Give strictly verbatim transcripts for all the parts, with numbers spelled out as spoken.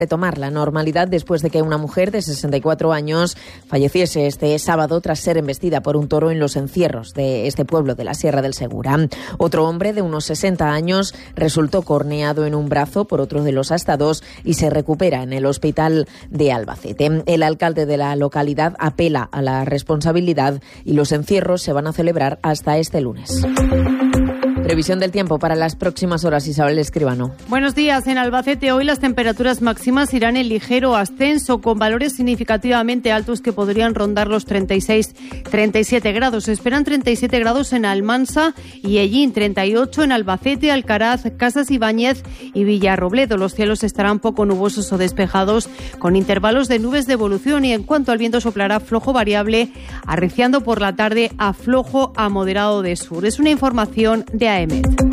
retomar la normalidad después de que una mujer de sesenta y cuatro años falleciese este sábado tras ser embestida por un toro en los encierros de este pueblo de la Sierra del Segura. Otro hombre de unos sesenta años resultó corneado en un brazo por otro de los astados y se recupera en el hospital de Albacete. El alcalde de la localidad apela a la responsabilidad y los encierros se van a celebrar hasta este lunes. Previsión del tiempo para las próximas horas, Isabel Escribano. Buenos días. En Albacete hoy las temperaturas máximas irán en ligero ascenso, con valores significativamente altos que podrían rondar los treinta y seis treinta y siete grados. Se esperan treinta y siete grados en Almansa y Ellín, treinta y ocho en Albacete, Alcaraz, Casas Ibáñez y Villarrobledo. Los cielos estarán poco nubosos o despejados, con intervalos de nubes de evolución, y en cuanto al viento soplará flojo variable, arreciando por la tarde a flojo a moderado de sur. Es una información de A E M E T.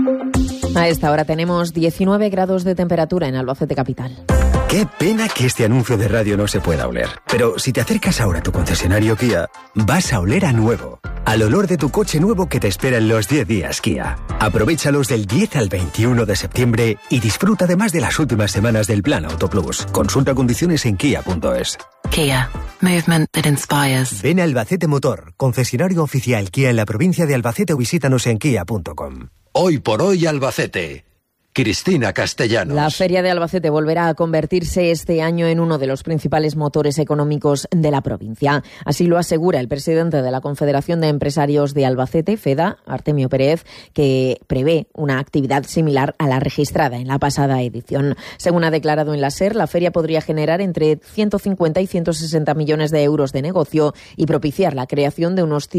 A esta hora tenemos diecinueve grados de temperatura en Albacete capital. Qué pena que este anuncio de radio no se pueda oler. Pero si te acercas ahora a tu concesionario Kia, vas a oler a nuevo. Al olor de tu coche nuevo que te espera en los diez días Kia. Aprovéchalos del diez al veintiuno de septiembre y disfruta además de las últimas semanas del Plan Auto Plus. Consulta condiciones en kia punto es. Kia. Movement that inspires. Ven a Albacete Motor, concesionario oficial Kia en la provincia de Albacete, o visítanos en kia punto com. Hoy por hoy Albacete. Cristina Castellanos. La Feria de Albacete volverá a convertirse este año en uno de los principales motores económicos de la provincia. Así lo asegura el presidente de la Confederación de Empresarios de Albacete, FEDA, Artemio Pérez, que prevé una actividad similar a la registrada en la pasada edición. Según ha declarado en la SER, la feria podría generar entre ciento cincuenta y ciento sesenta millones de euros de negocio y propiciar la creación de unos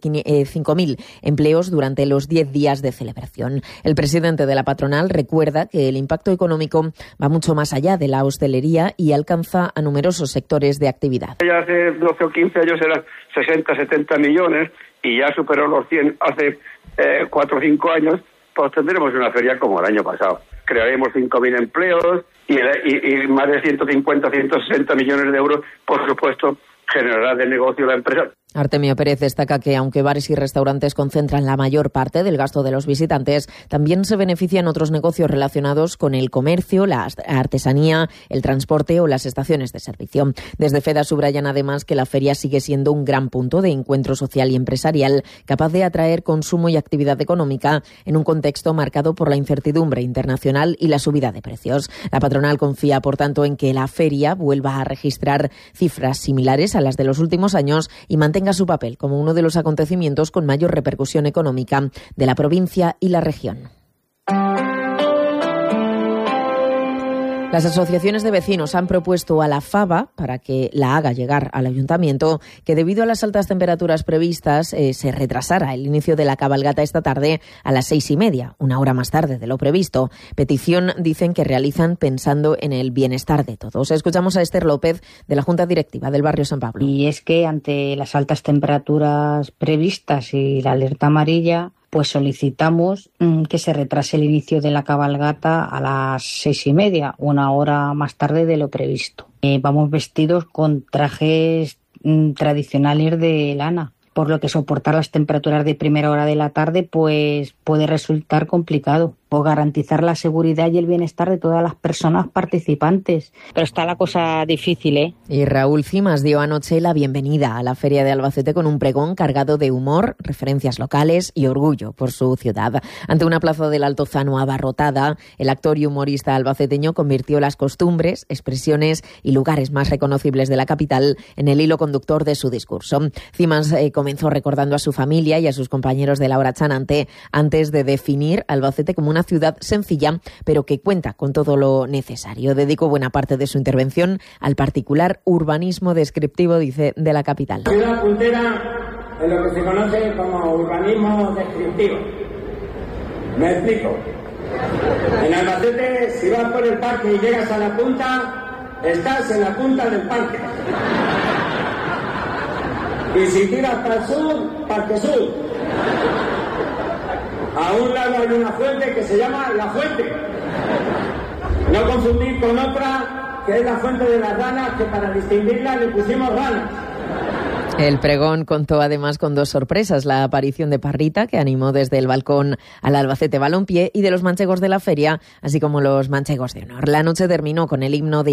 cinco mil empleos durante los diez días de celebración. El presidente de la patronal recuerda que el impacto económico va mucho más allá de la hostelería y alcanza a numerosos sectores de actividad. Ya hace doce o quince años eran sesenta, setenta millones y ya superó los cien hace eh, cuatro o cinco años. Pues tendremos una feria como el año pasado. Crearemos cinco mil empleos y, y, y más de ciento cincuenta, ciento sesenta millones de euros, por supuesto, generará de negocio la empresa. Artemio Pérez destaca que aunque bares y restaurantes concentran la mayor parte del gasto de los visitantes, también se benefician otros negocios relacionados con el comercio, la artesanía, el transporte o las estaciones de servicio. Desde FEDA subrayan además que la feria sigue siendo un gran punto de encuentro social y empresarial, capaz de atraer consumo y actividad económica en un contexto marcado por la incertidumbre internacional y la subida de precios. La patronal confía, por tanto, en que la feria vuelva a registrar cifras similares a las de los últimos años y mantenga su papel como uno de los acontecimientos con mayor repercusión económica de la provincia y la región. Las asociaciones de vecinos han propuesto a la FAVA, para que la haga llegar al ayuntamiento, que debido a las altas temperaturas previstas eh, se retrasara el inicio de la cabalgata esta tarde a las seis y media, una hora más tarde de lo previsto. Petición, dicen, que realizan pensando en el bienestar de todos. Escuchamos a Esther López, de la Junta Directiva del barrio San Pablo. Y es que ante las altas temperaturas previstas y la alerta amarilla, pues solicitamos mmm, que se retrase el inicio de la cabalgata a las seis y media, una hora más tarde de lo previsto. Eh, vamos vestidos con trajes mmm, tradicionales de lana, por lo que soportar las temperaturas de primera hora de la tarde pues puede resultar complicado. O garantizar la seguridad y el bienestar de todas las personas participantes. Pero está la cosa difícil, ¿eh? Y Raúl Cimas dio anoche la bienvenida a la Feria de Albacete con un pregón cargado de humor, referencias locales y orgullo por su ciudad. Ante una plaza del Altozano abarrotada, el actor y humorista albaceteño convirtió las costumbres, expresiones y lugares más reconocibles de la capital en el hilo conductor de su discurso. Cimas eh, comenzó recordando a su familia y a sus compañeros de la hora chanante antes de definir Albacete como una ciudad sencilla, pero que cuenta con todo lo necesario. Dedicó buena parte de su intervención al particular urbanismo descriptivo, dice, de la capital. Ciudad puntera en lo que se conoce como urbanismo descriptivo. Me explico. En Albacete, si vas por el parque y llegas a la punta, estás en la punta del parque. Y si tiras para el sur, Parque Sur. A un lado hay una fuente que se llama La Fuente. No confundir con otra que es la Fuente de las Ranas, que para distinguirla le pusimos ranas. El pregón contó además con dos sorpresas: la aparición de Parrita, que animó desde el balcón al Albacete Balompié, y de los manchegos de la feria, así como los manchegos de honor. La noche terminó con el himno de